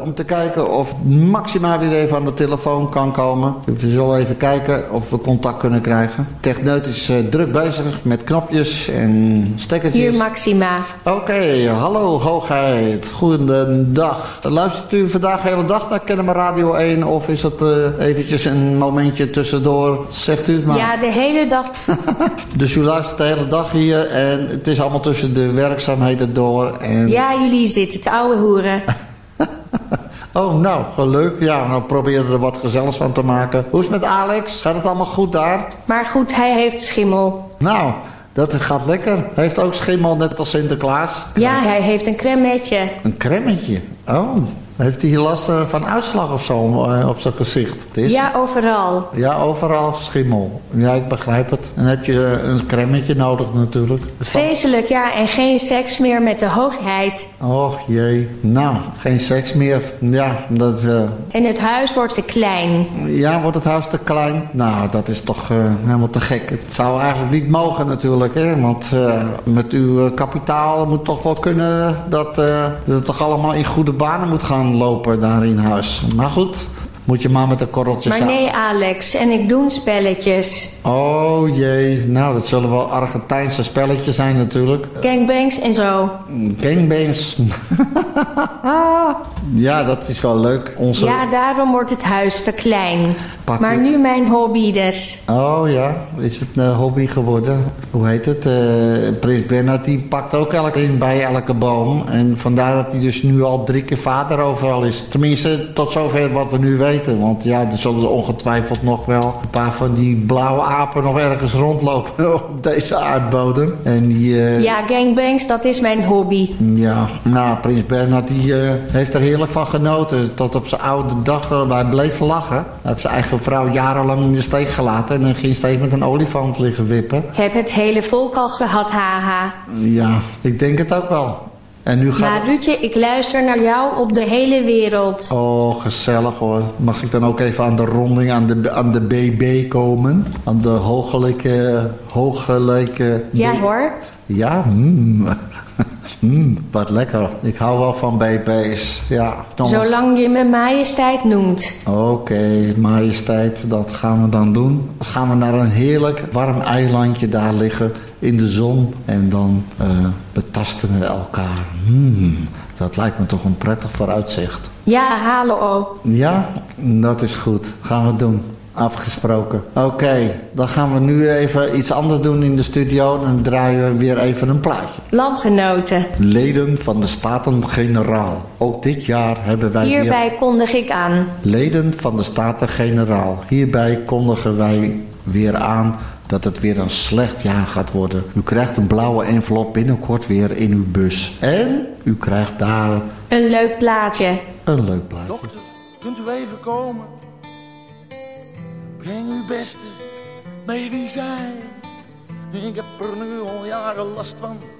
om te kijken of Maxima weer even aan de telefoon kan komen. We zullen even kijken of we contact kunnen krijgen. Techneut is druk bezig met knopjes en stekkertjes. Hier Maxima. Oké, hallo hoogheid. Goedendag. Luistert u vandaag de hele dag naar Kennemer Radio 1 of is het eventjes een momentje tussendoor? Zegt u het maar. Ja, de hele dag. Dus u luistert de hele dag hier en het is allemaal tussen de werkzaamheden door. En... Ja, jullie zitten te ouwe hoeren. Oh, nou, leuk. Ja, nou proberen we er wat gezelligs van te maken. Hoe is het met Alex? Gaat het allemaal goed daar? Maar goed, hij heeft schimmel. Nou, dat gaat lekker. Hij heeft ook schimmel, net als Sinterklaas. Ja, hij heeft een cremmetje. Een cremmetje? Oh, heeft hij hier last van uitslag of zo op zijn gezicht? Ja, overal. Ja, overal schimmel. Ja, ik begrijp het. En heb je een cremmetje nodig natuurlijk. Vreselijk, ja, en geen seks meer met de hoogheid. Och jee. Nou, geen seks meer. Ja, dat... En het huis wordt te klein. Ja, wordt het huis te klein? Nou, dat is toch helemaal te gek. Het zou eigenlijk niet mogen natuurlijk, hè. Want met uw kapitaal moet toch wel kunnen dat het toch allemaal in goede banen moet gaan lopen daar in huis. Maar goed, moet je maar met de korreltjes... Maar nee, Alex, en ik doe spelletjes. Oh jee, nou dat zullen wel Argentijnse spelletjes zijn natuurlijk. Gangbangs en zo. Gangbangs. Ja, dat is wel leuk. Ja, daarom wordt het huis te klein. Maar nu mijn hobby dus. Oh ja, is het een hobby geworden? Hoe heet het? Prins Bernhard die pakt ook elke in bij elke boom. En vandaar dat hij dus nu al 3 keer vader overal is. Tenminste, tot zover wat we nu weten. Want ja, er zullen ongetwijfeld nog wel een paar van die blauwe apen nog ergens rondlopen op deze aardbodem. En die... Ja, gangbangs, dat is mijn hobby. Ja, nou, Prins Bernhard die heeft er heerlijk van genoten. Tot op zijn oude dag, hij bleef lachen. Hij heeft zijn eigen vrouw jarenlang in de steek gelaten. En dan ging steeds met een olifant liggen wippen. Heb het hele volk al gehad, haha. Ja, ik denk het ook wel. En nu gaat... Maar Ruudje, ik luister naar jou op de hele wereld. Oh, gezellig hoor. Mag ik dan ook even aan de ronding, aan de BB komen? Aan de hooggeleken... Ja hoor. Ja, wat lekker. Ik hou wel van BB's. Ja, zolang je me majesteit noemt. Oké, majesteit, dat gaan we dan doen. Dan gaan we naar een heerlijk warm eilandje daar liggen in de zon. En dan betasten we elkaar. Dat lijkt me toch een prettig vooruitzicht. Ja, hallo. Ja, dat is goed. Gaan we doen. Afgesproken. Oké, dan gaan we nu even iets anders doen in de studio. Dan draaien we weer even een plaatje. Landgenoten. Leden van de Staten-Generaal. Ook dit jaar hebben wij hierbij kondig ik aan. Leden van de Staten-Generaal. Hierbij kondigen wij weer aan dat het weer een slecht jaar gaat worden. U krijgt een blauwe envelop binnenkort weer in uw bus. En u krijgt daar... een leuk plaatje. Een leuk plaatje. Dokter, kunt u even komen? Breng uw beste medicijn. Ik heb er nu al jaren last van.